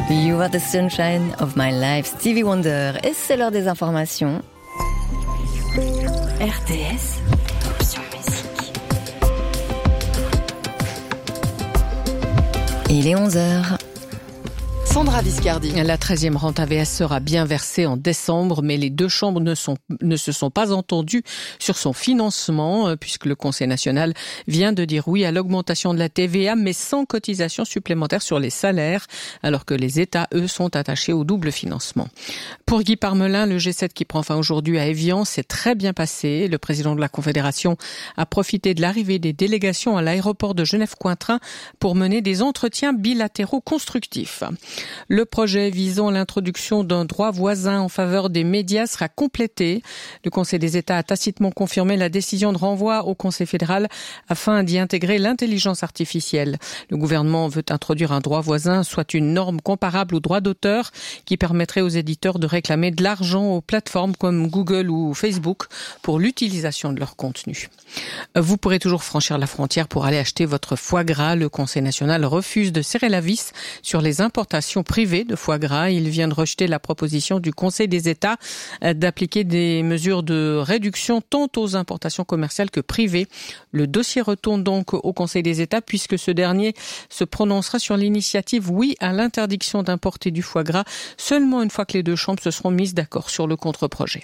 You are the sunshine of my life, Stevie Wonder. Et c'est l'heure des informations. RTS, option musique. Il est 11h. Sandra Viscardi. La 13e rente AVS sera bien versée en décembre, mais les deux chambres ne se sont pas entendues sur son financement, puisque le Conseil national vient de dire oui à l'augmentation de la TVA, mais sans cotisation supplémentaire sur les salaires, alors que les États, eux, sont attachés au double financement. Pour Guy Parmelin, le G7 qui prend fin aujourd'hui à Évian s'est très bien passé. Le président de la Confédération a profité de l'arrivée des délégations à l'aéroport de Genève-Cointrin pour mener des entretiens bilatéraux constructifs. Le projet visant l'introduction d'un droit voisin en faveur des médias sera complété. Le Conseil des États a tacitement confirmé la décision de renvoi au Conseil fédéral afin d'y intégrer l'intelligence artificielle. Le gouvernement veut introduire un droit voisin, soit une norme comparable au droit d'auteur qui permettrait aux éditeurs de réclamer de l'argent aux plateformes comme Google ou Facebook pour l'utilisation de leur contenu. Vous pourrez toujours franchir la frontière pour aller acheter votre foie gras. Le Conseil national refuse de serrer la vis sur les importations privées de foie gras. Il vient de rejeter la proposition du Conseil des États d'appliquer des mesures de réduction tant aux importations commerciales que privées. Le dossier retourne donc au Conseil des États puisque ce dernier se prononcera sur l'initiative oui à l'interdiction d'importer du foie gras seulement une fois que les deux chambres se seront mises d'accord sur le contre-projet.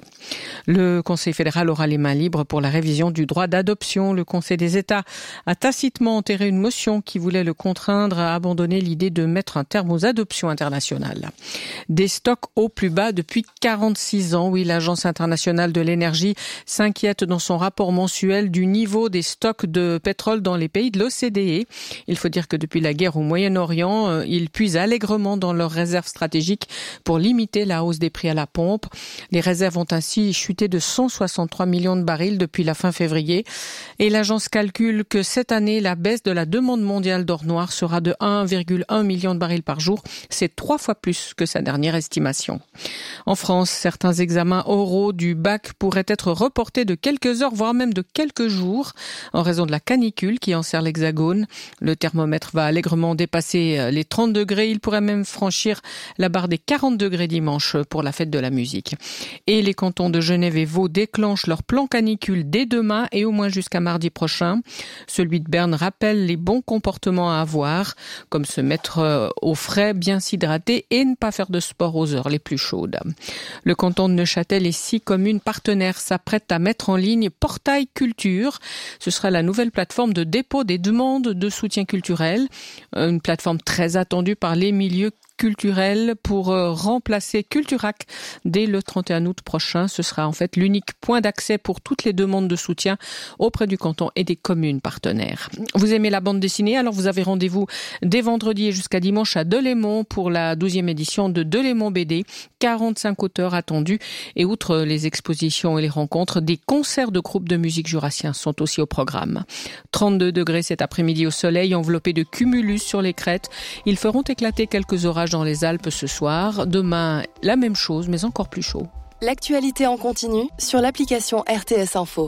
Le Conseil fédéral aura les mains libres pour la révision du droit d'adoption. Le Conseil des États a tacitement enterré une motion qui voulait le contraindre à abandonner l'idée de mettre un terme aux adoptions internationales. Des stocks au plus bas depuis 46 ans. Oui, l'Agence internationale de l'énergie s'inquiète dans son rapport mensuel du niveau des stocks de pétrole dans les pays de l'OCDE. Il faut dire que depuis la guerre au Moyen-Orient, ils puisent allègrement dans leurs réserves stratégiques pour limiter la hausse des prix à la pompe. Les réserves ont ainsi chuté de 163 millions de barils depuis la fin février. Et l'agence calcule que cette année, la baisse de la demande mondiale d'or noir sera de 1,1 million de barils par jour. C'est 3 fois plus que sa dernière estimation. En France, certains examens oraux du bac pourraient être reportés de quelques heures, voire même de quelques jours, en raison de la canicule qui enserre l'Hexagone. Le thermomètre va allègrement dépasser les 30 degrés. Il pourrait même franchir la barre des 40 degrés dimanche pour la fête de la musique. Et les cantons de Genève et Vaud déclenchent leur plan canicule dès demain et au moins jusqu'à mardi prochain. Celui de Berne rappelle les bons comportements à avoir, comme se mettre au frais, bien s'hydrater et ne pas faire de sport aux heures les plus chaudes. Le canton de Neuchâtel et 6 communes partenaires s'apprêtent à mettre en ligne Portail Culture. Ce sera la nouvelle plateforme de dépôt des demandes de soutien culturel. Une plateforme très attendue par les milieux culturel pour remplacer Culturac dès le 31 août prochain. Ce sera en fait l'unique point d'accès pour toutes les demandes de soutien auprès du canton et des communes partenaires. Vous aimez la bande dessinée? Alors vous avez rendez-vous dès vendredi et jusqu'à dimanche à Delémont pour la 12e édition de Delémont BD. 45 auteurs attendus et outre les expositions et les rencontres, des concerts de groupes de musique jurassiens sont aussi au programme. 32 degrés cet après-midi au soleil, enveloppé de cumulus sur les crêtes. Ils feront éclater quelques orages dans les Alpes ce soir. Demain, la même chose, mais encore plus chaud. L'actualité en continu sur l'application RTS Info.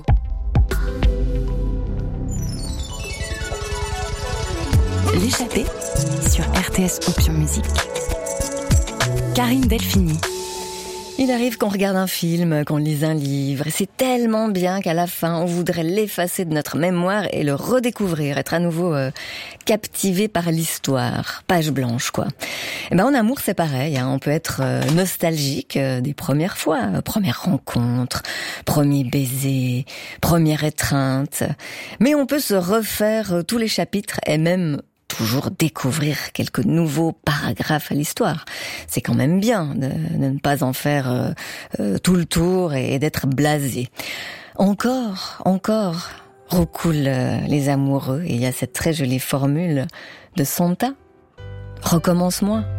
L'échappée sur RTS Option Musique. Karine Delphini. Il arrive qu'on regarde un film, qu'on lise un livre, et c'est tellement bien qu'à la fin, on voudrait l'effacer de notre mémoire et le redécouvrir, être à nouveau captivé par l'histoire, page blanche, quoi. Et en amour, c'est pareil, hein. On peut être nostalgique des premières fois, première rencontre, premier baiser, première étreinte, mais on peut se refaire tous les chapitres et même toujours découvrir quelques nouveaux paragraphes à l'histoire. C'est quand même bien de ne pas en faire tout le tour et d'être blasé. Encore recoulent les amoureux et il y a cette très jolie formule de Santa. Recommence-moi.